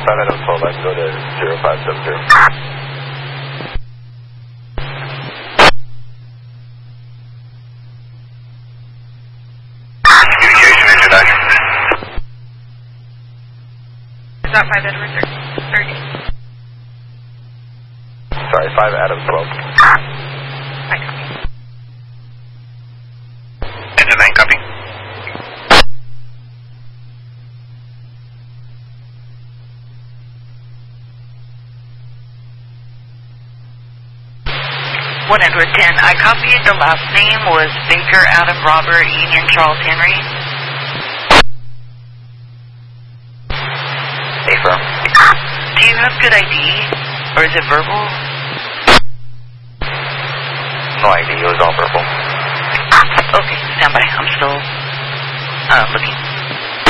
Adam 12, I can go to 0570. Communication introduction. Is that 5 Edward 30? Sorry, 5 Adam 12. I copy. Engine 9, copy. One Edward 10. I copied. The last name was Baker Adam Robert Union Charles Henry. Affirm. Do you have good ID? Or is it verbal? No ID, it was all verbal. Okay, stand by. I'm still looking.